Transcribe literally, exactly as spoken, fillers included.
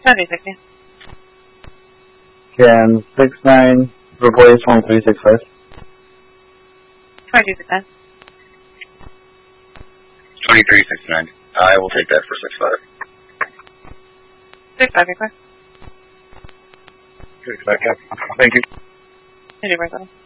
Sunday, six nine. Can six nine replace one three six five? Twenty-two six nine. Twenty-three six nine. I will take that for six five. Six five, your car. Good, back up. Thank you. Thank you, Bryce.